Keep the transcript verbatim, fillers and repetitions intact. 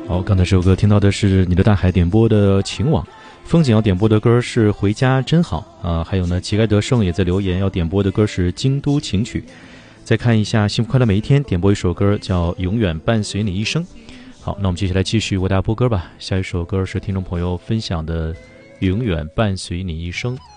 好，刚才这首歌听到的是你的大海点播的情网，风景要点播的歌是回家真好啊，还有呢旗开得胜也在留言要点播的歌是京都情曲。再看一下幸福快乐每一天，点播一首歌叫永远伴随你一生。好，那我们接下来继续为大家播歌吧。下一首歌是听众朋友分享的永远伴随你一生。